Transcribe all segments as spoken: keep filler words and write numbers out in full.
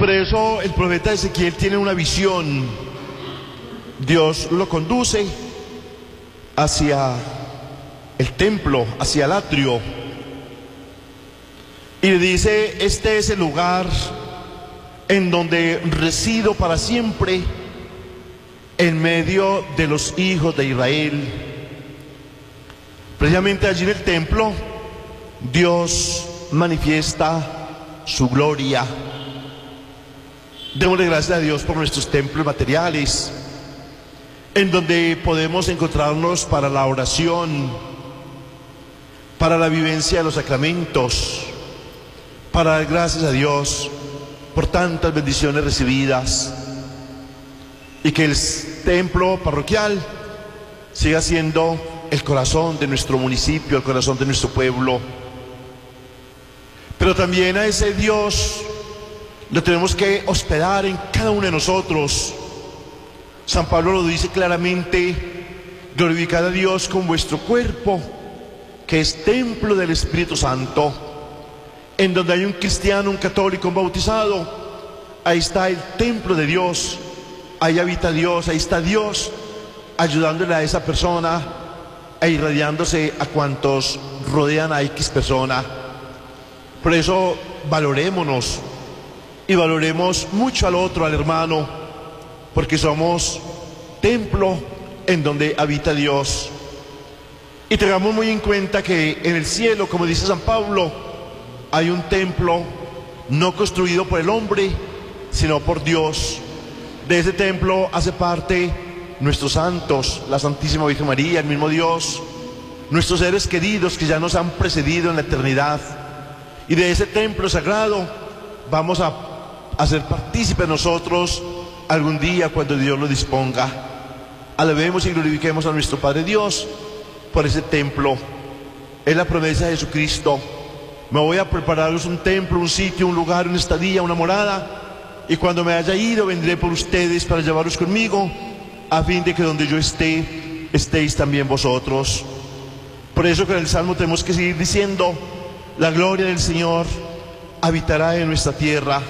Por eso el profeta Ezequiel tiene una visión. Dios lo conduce hacia el templo, hacia el atrio, y le dice: este es el lugar en donde resido para siempre en medio de los hijos de Israel. Precisamente allí en el templo Dios manifiesta su gloria. Démosle gracias a Dios por nuestros templos materiales, en donde podemos encontrarnos para la oración, para la vivencia de los sacramentos, para dar gracias a Dios por tantas bendiciones recibidas, y que el templo parroquial siga siendo el corazón de nuestro municipio, el corazón de nuestro pueblo. Pero también a ese Dios lo tenemos que hospedar en cada uno de nosotros. San Pablo lo dice claramente: glorificad a Dios con vuestro cuerpo, que es templo del Espíritu Santo. En donde hay un cristiano, un católico, un bautizado, ahí está el templo de Dios, ahí habita Dios, ahí está Dios ayudándole a esa persona e irradiándose a cuantos rodean a X persona. Por eso valorémonos y valoremos mucho al otro, al hermano, porque somos templo en donde habita Dios. Y tengamos muy en cuenta que en el cielo, como dice San Pablo, hay un templo no construido por el hombre, sino por Dios. De ese templo hace parte nuestros santos, la Santísima Virgen María, el mismo Dios, nuestros seres queridos que ya nos han precedido en la eternidad. Y de ese templo sagrado vamos a, a ser partícipes nosotros algún día cuando Dios lo disponga. Alabemos y glorifiquemos a nuestro Padre Dios por ese templo. Es la promesa de Jesucristo: me voy a prepararos un templo, un sitio, un lugar, una estadía, una morada, y cuando me haya ido vendré por ustedes para llevaros conmigo, a fin de que donde yo esté, estéis también vosotros. Por eso con el Salmo tenemos que seguir diciendo: la gloria del Señor habitará en nuestra tierra.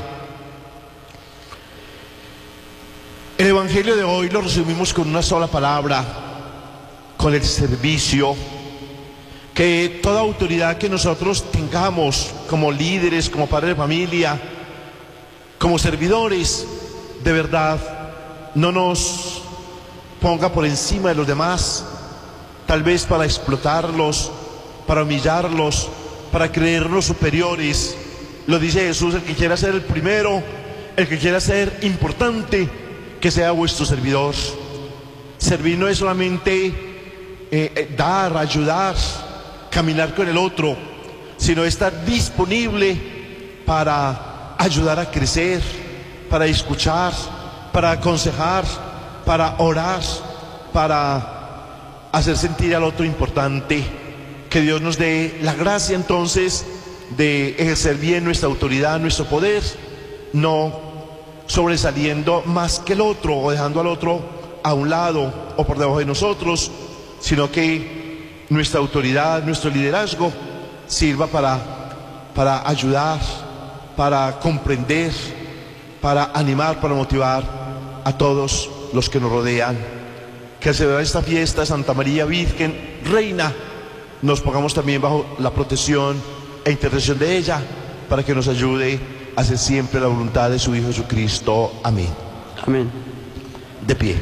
El Evangelio de hoy lo resumimos con una sola palabra: con el servicio. Que toda autoridad que nosotros tengamos como líderes, como padres de familia, como servidores, de verdad no nos ponga por encima de los demás, tal vez para explotarlos, para humillarlos, para creernos superiores. Lo dice Jesús: el que quiera ser el primero, el que quiera ser importante, que sea vuestro servidor. Servir no es solamente eh, dar, ayudar, caminar con el otro, sino estar disponible para ayudar a crecer, para escuchar, para aconsejar, para orar, para hacer sentir al otro importante. Que Dios nos dé la gracia entonces de ejercer bien nuestra autoridad, nuestro poder, no sobresaliendo más que el otro o dejando al otro a un lado o por debajo de nosotros, sino que nuestra autoridad, nuestro liderazgo sirva para, para ayudar, para comprender, para animar, para motivar a todos los que nos rodean. Que al celebrar esta fiesta de Santa María Virgen Reina, nos pongamos también bajo la protección e intercesión de ella, para que nos ayude a hacer siempre la voluntad de su Hijo Jesucristo. Amén. Amén. De pie.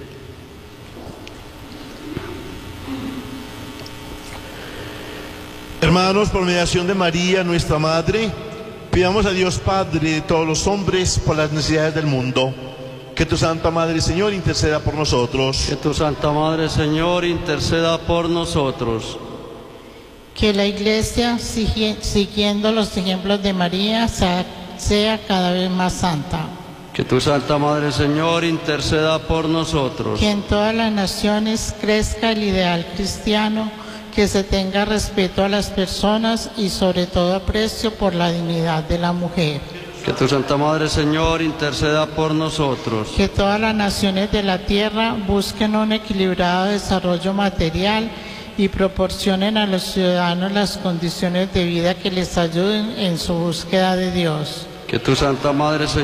Hermanos, por mediación de María, nuestra Madre, pidamos a Dios Padre de todos los hombres por las necesidades del mundo. Que tu Santa Madre, Señor, interceda por nosotros. Que tu Santa Madre, Señor, interceda por nosotros. Que la Iglesia, siguiendo los ejemplos de María, sea cada vez más santa. Que tu Santa Madre, Señor, interceda por nosotros. Que en todas las naciones crezca el ideal cristiano, que se tenga respeto a las personas y sobre todo aprecio por la dignidad de la mujer. Que tu Santa Madre, Señor, interceda por nosotros. Que todas las naciones de la tierra busquen un equilibrado desarrollo material y proporcionen a los ciudadanos las condiciones de vida que les ayuden en su búsqueda de Dios. Que tu Santa Madre, Señor,